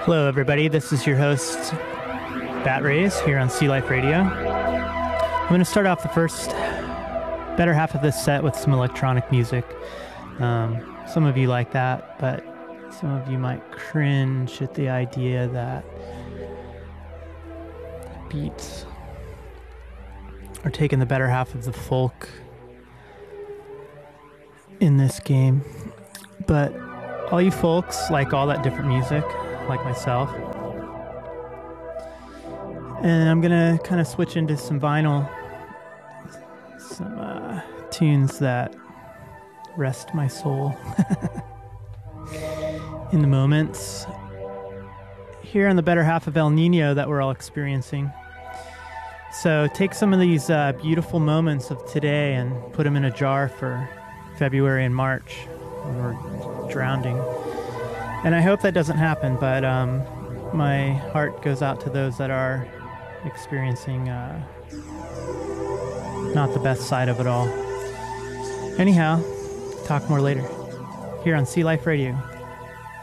Hello, everybody. This is your host, Bat Rays, here on Sea Life Radio. I'm going to start off the first better half of this set with some electronic music. Some of you like that, but some of you might cringe at the idea that beats are taking the better half of the folk in this game. But all you folks like all that different music, like myself. And I'm gonna kind of switch into some vinyl, some tunes that rest my soul in the moments here on the better half of El Nino that we're all experiencing. So take some of these beautiful moments of today and put them in a jar for February and March when we're drowning. And I hope that doesn't happen, but my heart goes out to those that are experiencing not the best side of it all. Anyhow, talk more later here on Sea Life Radio.